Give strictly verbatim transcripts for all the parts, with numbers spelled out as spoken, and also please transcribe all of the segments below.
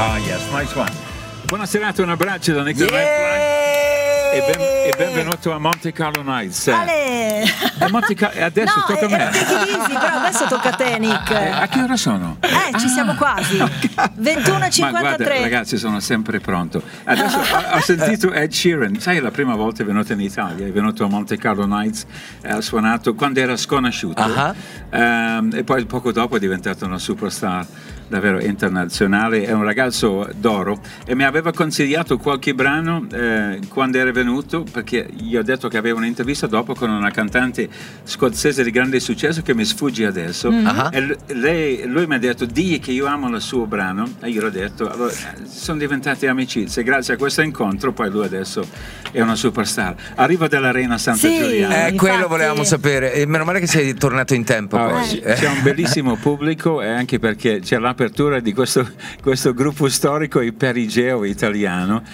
Ah, yes, nice one. Buona serata, un abbraccio da Nick the Nightfly. E, ben, e benvenuto a Monte Carlo Nights. Ale. E Monte Car- e adesso no, tocca a me. Easy, però adesso tocca a te, Nick. Eh, a che ora sono? Eh, ci ah, siamo quasi. ventuno e cinquantatré. Ma guarda, ragazzi, sono sempre pronto. Adesso ho, ho sentito Ed Sheeran. Sai, la prima volta è venuto in Italia, è venuto a Monte Carlo Nights, ha suonato quando era sconosciuto. Uh-huh. Um, e poi poco dopo è diventato una superstar davvero internazionale. È un ragazzo d'oro e mi aveva consigliato qualche brano eh, quando era venuto, perché gli ho detto che aveva un'intervista dopo con una cantante scozzese di grande successo che mi sfugge adesso. Mm-hmm. E l- lei, lui mi ha detto digli che io amo il suo brano e io l'ho detto, allora, sono diventati amicizie grazie a questo incontro. Poi lui adesso è una superstar, arriva dall'Arena Santa sì, Giuliana. Eh, quello volevamo sapere, e meno male che sei tornato in tempo. Oh, poi. Eh. C'è un bellissimo pubblico, e anche perché c'è l'apertura di questo, questo gruppo storico, il Perigeo italiano.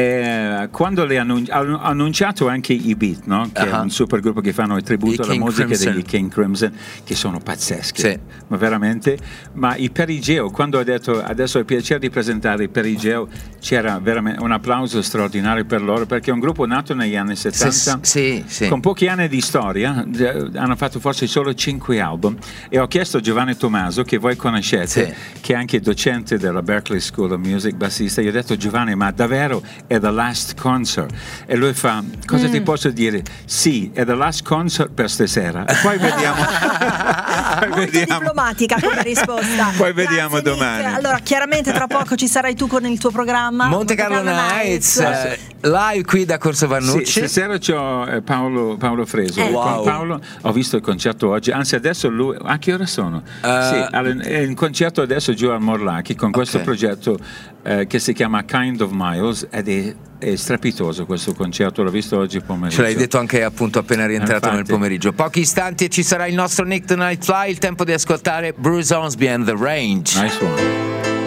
E quando le annun- hanno annunciato anche i Beat, no? Che uh-huh. è un super gruppo che fanno il tributo alla musica Crimson. Degli King Crimson, che sono pazzeschi, sì. ma veramente. Ma il Perigeo, quando ho detto adesso ho il piacere di presentare il Perigeo, c'era veramente un applauso straordinario per loro, perché è un gruppo nato negli anni settanta, sì, sì, sì. con pochi anni di storia, hanno fatto forse solo cinque album, e ho chiesto a Giovanni Tommaso, che voi conoscete, sì. che è anche docente della Berklee School of Music, bassista. Gli ho detto Giovanni, ma davvero è the last concert? E lui fa, cosa mm. ti posso dire? Sì, è the last concert per stasera, e poi vediamo. poi molto vediamo. Diplomatica come risposta. Poi vediamo Grazie, domani. Nick. Allora chiaramente tra poco ci sarai tu con il tuo programma Monte Carlo Nights, eh, live qui da Corso Vannucci. Sì, stasera c'ho Paolo, Paolo Freso, eh. wow. Con Paolo ho visto il concerto oggi, anzi adesso lui, a che ora sono? Uh, sì, è in concerto adesso giù al Morlacchi con questo okay. progetto eh, che si chiama Kind of Miles, ed è è strepitoso questo concerto, l'ho visto oggi pomeriggio. Ce l'hai detto anche appunto appena rientrato Infatti. nel pomeriggio. Pochi istanti e ci sarà il nostro Nick the Nightfly, il tempo di ascoltare Bruce Hornsby and The Range. Nice one.